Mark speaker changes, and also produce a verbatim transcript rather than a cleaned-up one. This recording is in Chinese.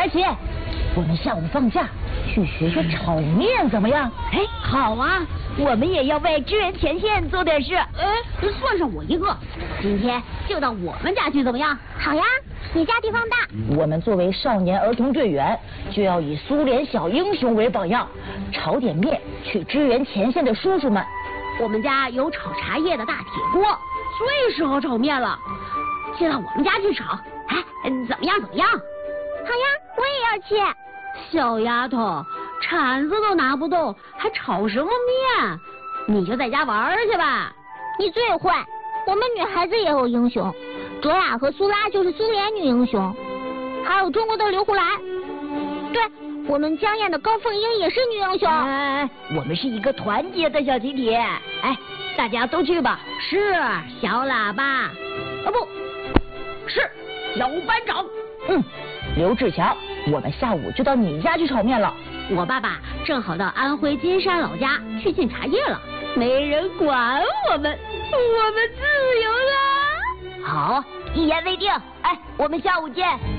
Speaker 1: 姐，我们下午放假去学学炒面怎么样？
Speaker 2: 哎，好啊，我们也要为支援前线做点事。
Speaker 3: 哎，算上我一个，今天就到我们家去怎么样？
Speaker 4: 好呀，你家地方大。
Speaker 1: 我们作为少年儿童队员，就要以苏联小英雄为榜样，炒点面去支援前线的叔叔们。
Speaker 3: 我们家有炒茶叶的大铁锅，最适合炒面了，就到我们家去炒。哎，怎么样？怎么样？
Speaker 4: 好呀，我也要去。
Speaker 3: 小丫头，铲子都拿不动，还炒什么面？你就在家玩去吧。
Speaker 4: 你最会，我们女孩子也有英雄，卓雅和苏拉就是苏联女英雄，还有中国的刘胡兰。对，我们江燕的高凤英也是女英雄。
Speaker 2: 哎，我们是一个团结的小集体。哎，大家都去吧。
Speaker 3: 是，小喇叭。啊不，是小班长。
Speaker 1: 嗯，刘志强，我们下午就到你家去炒面了。
Speaker 3: 我爸爸正好到安徽金山老家去进茶叶了，没人管我们，我们自由了。
Speaker 2: 好，一言为定。哎，我们下午见。